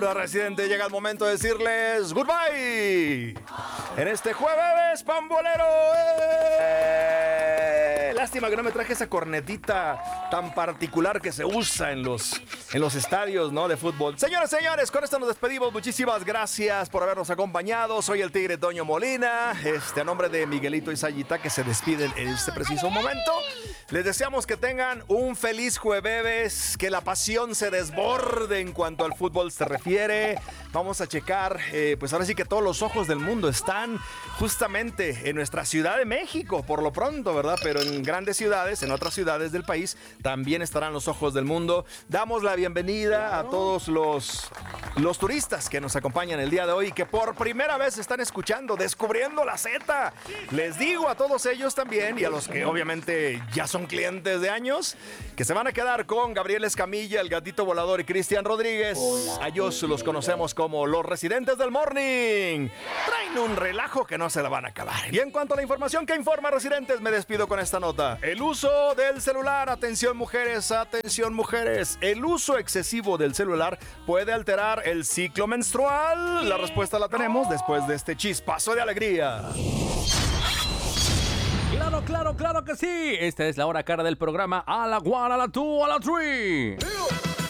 Residente, llega el momento de decirles goodbye en este jueves pambolero. Lástima que no me traje esa cornetita tan particular que se usa en los estadios, ¿no?, de fútbol. Señoras y señores, con esto nos despedimos. Muchísimas gracias por habernos acompañado. Soy el Tigre Toño Molina, a nombre de Miguelito y Sayita, que se despiden en este preciso momento. Les deseamos que tengan un feliz jueves, que la pasión se desborde en cuanto al fútbol se refiere. Vamos a checar, pues ahora sí que todos los ojos del mundo están justamente en nuestra Ciudad de México, por lo pronto, ¿verdad? Pero en grandes ciudades, en otras ciudades del país, también estarán los ojos del mundo. Damos la bienvenida a todos los turistas que nos acompañan el día de hoy y que por primera vez están escuchando, descubriendo la Z. Les digo a todos ellos también, y a los que obviamente ya son clientes de años, que se van a quedar con Gabriel Escamilla, el Gatito Volador y Cristian Rodríguez. A ellos los conocemos como los Residentes del Morning. Traen un relajo que no se la van a acabar. Y en cuanto a la información que informa Residentes, me despido con esta nota. El uso del celular, atención mujeres, el uso excesivo del celular puede alterar el ciclo menstrual. La respuesta la tenemos después de este chispazo de alegría. Claro que sí. Esta es la hora cara del programa. A la 1, a la 2, a la 3.